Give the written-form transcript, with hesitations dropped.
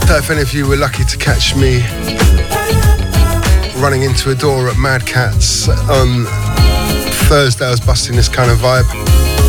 If any of you were lucky to catch me running into a door at Mad Cats on Thursday, I was busting this kind of vibe.